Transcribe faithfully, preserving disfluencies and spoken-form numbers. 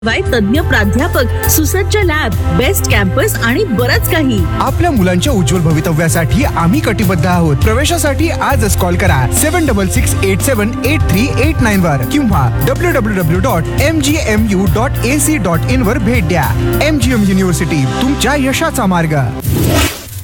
Y तज्ञ प्राध्यापक, सुसज्ज लॅब, बेस्ट कॅम्पस आणि बरच काही. आपल्या मुलांच्या उज्ज्वल भवितव्यासाठी आम्ही कटिबद्ध आहोत. प्रवेशासाठी आजच कॉल करा सेवन डबल सिक्स एट सेवन एट थ्री एट नाईन वर किंवा W W W dot M G M U dot A C dot in वर भेट द्या. एम जी एम युनिव्हर्सिटी, तुमच्या यशाचा मार्ग.